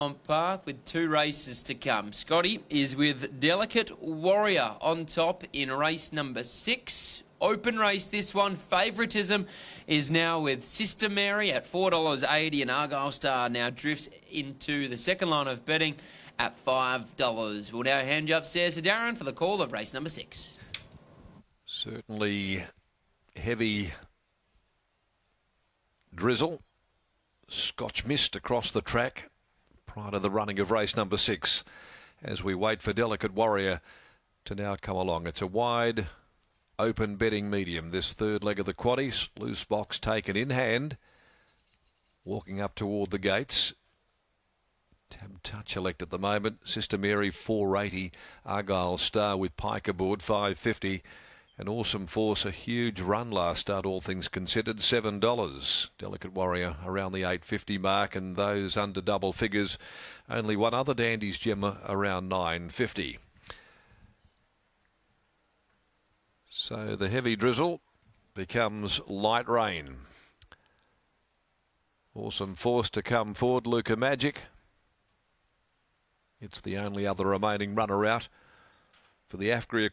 Park with 2 races to come. Scotty is with Delicate Warrior on top in race number 6. Open race this one. Favouritism is now with Sister Mary at $4.80, and Argyle Star now drifts into the second line of betting at $5. We'll now hand you upstairs to Darren for the call of race number 6. Certainly heavy drizzle. Scotch mist across the track prior to the running of race number 6 as we wait for Delicate Warrior to now come along. It's a wide open betting medium, this third leg of the quaddies. Loose box taken in hand, walking up toward the gates. Tab Touch elect at the moment. Sister Mary $4.80, Argyle Star with Pike aboard $5.50. An Awesome Force, a huge run last start, all things considered, $7. Delicate Warrior around the $8.50 mark, and those under double figures, only one other Dandy's Gem around $9.50. So the heavy drizzle becomes light rain. Awesome Force to come forward, Luca Magic. It's the only other remaining runner out for the AFGRI